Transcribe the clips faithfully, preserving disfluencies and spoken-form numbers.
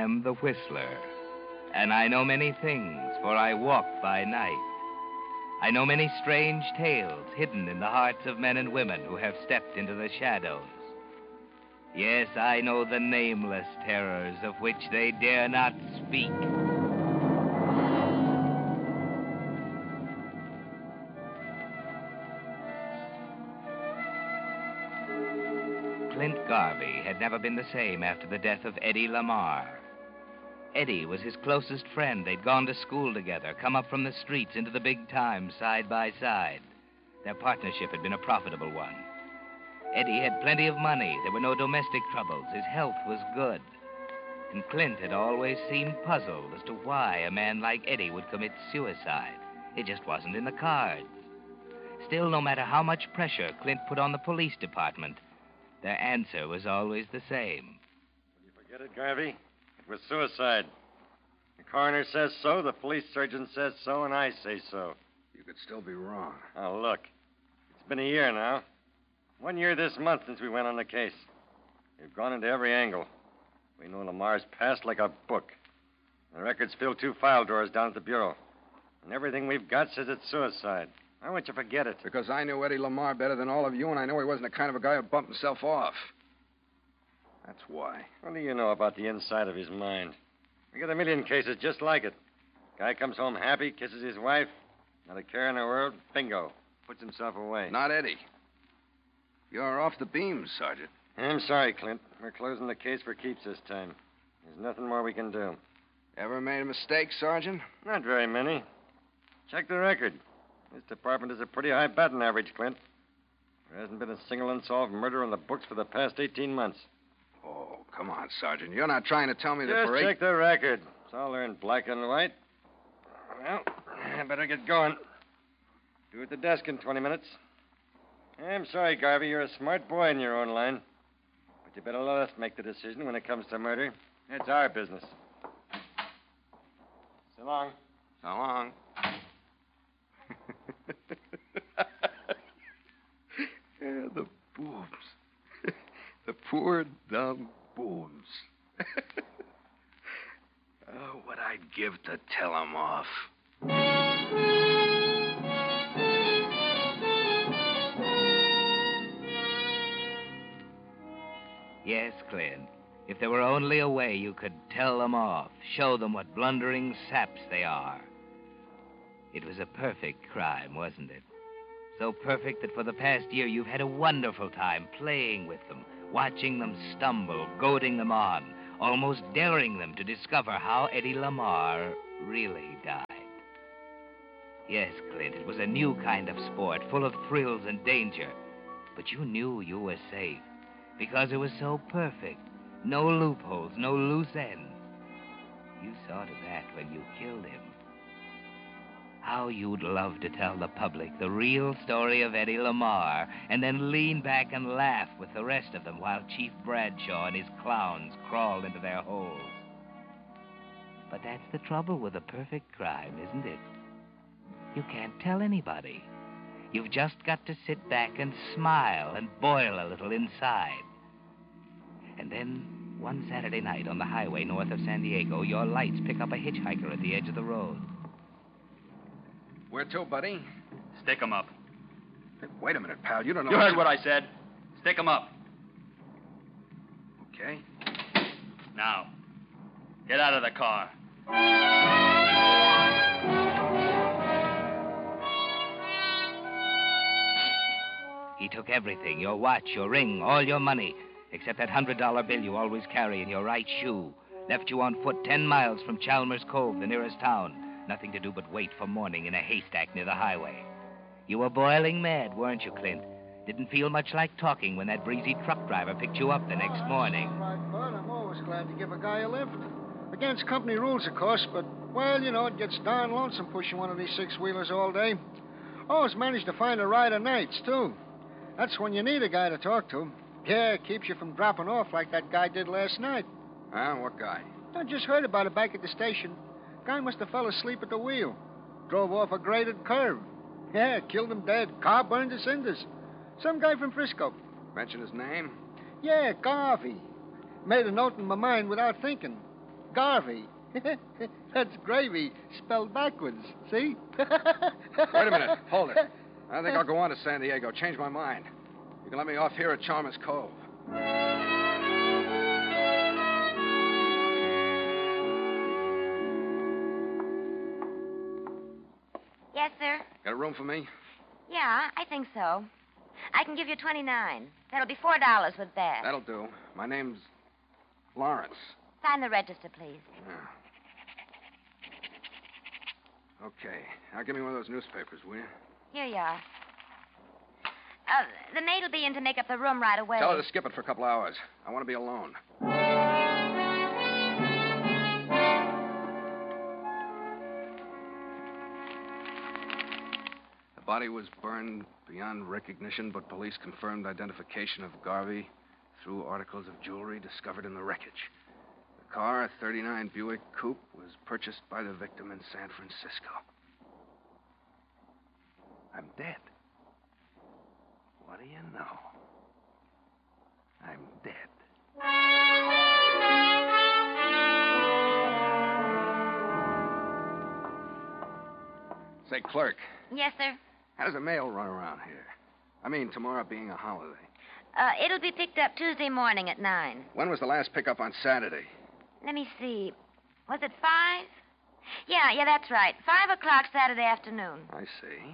am the Whistler, and I know many things, for I walk by night. I know many strange tales hidden in the hearts of men and women who have stepped into the shadows. Yes, I know the nameless terrors of which they dare not speak. Clint Garvey had never been the same after the death of Eddie Lamar. Eddie was his closest friend. They'd gone to school together, come up from the streets into the big time side by side. Their partnership had been a profitable one. Eddie had plenty of money. There were no domestic troubles. His health was good. And Clint had always seemed puzzled as to why a man like Eddie would commit suicide. It just wasn't in the cards. Still, no matter how much pressure Clint put on the police department, their answer was always the same. Did you forget it, Garvey? It was suicide. The coroner says so, the police surgeon says so, and I say so. You could still be wrong. Oh, look. It's been a year now. One year this month since we went on the case. We've gone into every angle. We know Lamar's past like a book. The records fill two file drawers down at the bureau. And everything we've got says it's suicide. Why won't you forget it? Because I knew Eddie Lamar better than all of you, and I know he wasn't the kind of a guy who'd bump himself off. That's why. What do you know about the inside of his mind? We got a million cases just like it. Guy comes home happy, kisses his wife, not a care in the world, bingo, puts himself away. Not Eddie. You're off the beam, Sergeant. I'm sorry, Clint. We're closing the case for keeps this time. There's nothing more we can do. Ever made a mistake, Sergeant? Not very many. Check the record. This department is a pretty high batting average, Clint. There hasn't been a single unsolved murder on the books for the past eighteen months. Oh, come on, Sergeant. You're not trying to tell me that Just for eight... check the record. It's all there in black and white. Well, I better get going. Due at the desk in twenty minutes. I'm sorry, Garvey. You're a smart boy in your own line. But you better let us make the decision when it comes to murder. It's our business. So long. So long. Yeah, the boobs. The poor, dumb boobs. Oh, what I'd give to tell 'em off. Yes, Clint. If there were only a way you could tell them off, show them what blundering saps they are. It was a perfect crime, wasn't it? So perfect that for the past year you've had a wonderful time playing with them, watching them stumble, goading them on, almost daring them to discover how Eddie Lamar really died. Yes, Clint, it was a new kind of sport, full of thrills and danger. But you knew you were safe, because it was so perfect. No loopholes, no loose ends. You saw to that when you killed him. How you'd love to tell the public the real story of Eddie Lamar, and then lean back and laugh with the rest of them while Chief Bradshaw and his clowns crawled into their holes. But that's the trouble with a perfect crime, isn't it? You can't tell anybody. You've just got to sit back and smile and boil a little inside. And then, one Saturday night on the highway north of San Diego, your lights pick up a hitchhiker at the edge of the road. Where to, buddy? Stick 'em up. Hey, wait a minute, pal. You don't know... You what heard what I said. Stick 'em up. Okay. Now, get out of the car. He took everything, your watch, your ring, all your money, except that hundred dollar bill you always carry in your right shoe. Left you on foot ten miles from Chalmers Cove, the nearest town. Nothing to do but wait for morning in a haystack near the highway. You were boiling mad, weren't you, Clint? Didn't feel much like talking when that breezy truck driver picked you up the next morning. Right, Bud. I'm always glad to give a guy a lift. Against company rules, of course, but, well, you know, it gets darn lonesome pushing one of these six-wheelers all day. Always manage to find a ride of nights, too. That's when you need a guy to talk to. Yeah, it keeps you from dropping off like that guy did last night. Huh? What guy? I just heard about it back at the station. Guy must have fell asleep at the wheel. Drove off a graded curve. Yeah, killed him dead. Car burned to cinders. Some guy from Frisco. Mention his name? Yeah, Garvey. Made a note in my mind without thinking. Garvey. That's gravy spelled backwards, see? Wait a minute. Hold it. I think I'll go on to San Diego. Change my mind. You can let me off here at Chalmers Cove. Yes, sir? Got a room for me? Yeah, I think so. I can give you twenty-nine. That'll be four dollars with that. That'll do. My name's Lawrence. Sign the register, please. Yeah. Okay. Now give me one of those newspapers, will you? Here you are. Uh, the maid will be in to make up the room right away. Tell her to skip it for a couple hours. I want to be alone. The body was burned beyond recognition, but police confirmed identification of Garvey through articles of jewelry discovered in the wreckage. The car, a thirty-nine Buick Coupe, was purchased by the victim in San Francisco. I'm dead. What do you know? I'm dead. Say, clerk, Yes, sir? how does the mail run around here? I mean, tomorrow being a holiday. Uh, it'll be picked up Tuesday morning at nine. When was the last pickup on Saturday? Let me see. Was it five? Yeah, yeah, that's right. Five o'clock Saturday afternoon. I see.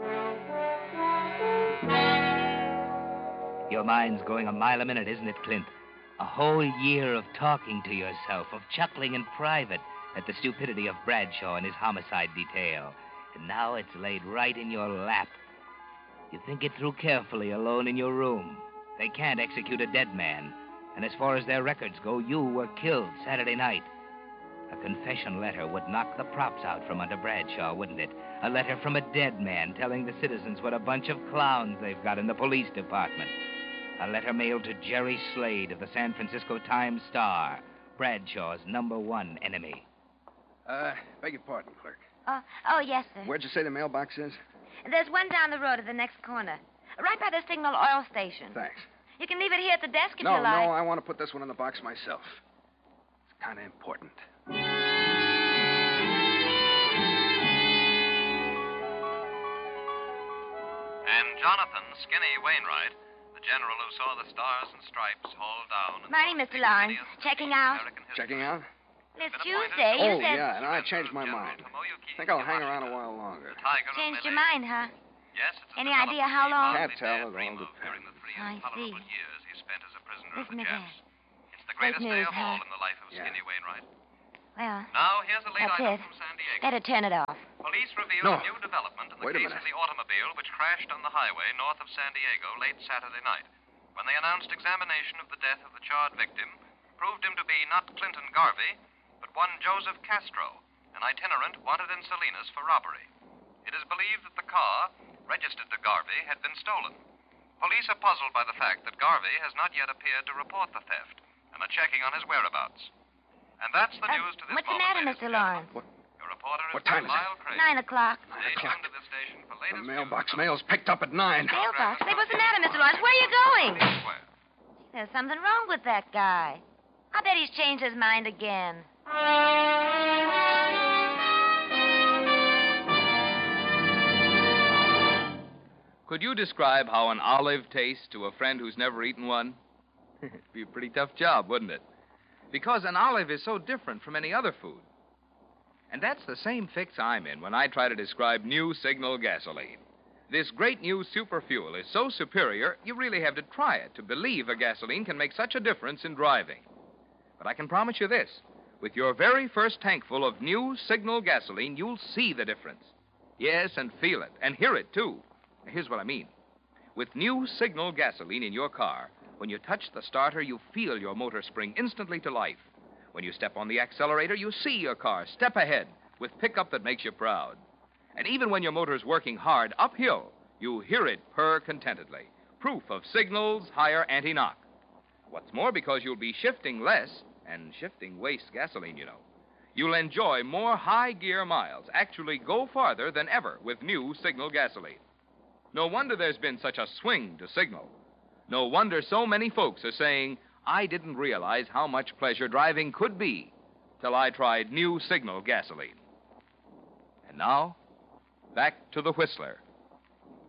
Your mind's going a mile a minute, isn't it, Clint? A whole year of talking to yourself, of chuckling in private at the stupidity of Bradshaw and his homicide detail. And now it's laid right in your lap. You think it through carefully alone in your room. They can't execute a dead man. And as far as their records go, you were killed Saturday night. A confession letter would knock the props out from under Bradshaw, wouldn't it? A letter from a dead man telling the citizens what a bunch of clowns they've got in the police department. A letter mailed to Jerry Slade of the San Francisco Times-Star, Bradshaw's number one enemy. Uh, beg your pardon, clerk. Oh, oh, yes, sir. Where'd you say the mailbox is? There's one down the road at the next corner. Right by the Signal Oil Station. Thanks. You can leave it here at the desk if No, you like. no, I want to put this one in the box myself. It's kind of important. And Jonathan Skinny Wainwright, the general who saw the stars and stripes hauled down. Morning, Mister Lawrence. Checking out? Checking out? It's Tuesday. You Oh, said... yeah, and I changed my mind. I think I'll hang around a while longer. Changed your mind, huh? Yes, it's Any idea how long? Can't tell. It all depends. I see. years he spent as a prisoner of Listen the to Japs. that. It's the Great greatest day news, of all huh? in the life of Yeah. Skinny Wainwright. Well, Now, here's a late that's item it. from San Diego. Better turn it off. Police reveal No. a new development in the Wait a case minute. of the automobile which crashed on the highway north of San Diego late Saturday night, when they announced examination of the death of the charred victim proved him to be not Clinton Garvey, but one Joseph Castro, an itinerant wanted in Salinas for robbery. It is believed that the car, registered to Garvey, had been stolen. Police are puzzled by the fact that Garvey has not yet appeared to report the theft and are checking on his whereabouts. And that's the Uh, news to this what's the moment, matter, ladies Mister and gentlemen. Lawrence? Your reporter is What time is it? Lyle Craig. Nine o'clock. Nine Stay o'clock. tuned to this station for The latest mailbox news. mail's picked up at nine. Mailbox? Say, what's the matter, Mister Lawrence? Where are you going? Square. There's something wrong with that guy. I bet he's changed his mind again. Could you describe how an olive tastes to a friend who's never eaten one? It'd be a pretty tough job, wouldn't it? Because an olive is so different from any other food. And that's the same fix I'm in when I try to describe new Signal gasoline. This great new super fuel is so superior, you really have to try it to believe a gasoline can make such a difference in driving. But I can promise you this. With your very first tankful of new Signal gasoline, you'll see the difference. Yes, and feel it, and hear it, too. Here's what I mean. With new Signal gasoline in your car, when you touch the starter, you feel your motor spring instantly to life. When you step on the accelerator, you see your car step ahead with pickup that makes you proud. And even when your motor's working hard uphill, you hear it purr contentedly. Proof of Signal's higher anti-knock. What's more, because you'll be shifting less, and shifting wastes gasoline, you know, you'll enjoy more high-gear miles, actually go farther than ever with new Signal gasoline. No wonder there's been such a swing to Signal. No wonder so many folks are saying, I didn't realize how much pleasure driving could be till I tried new Signal gasoline. And now, back to the Whistler.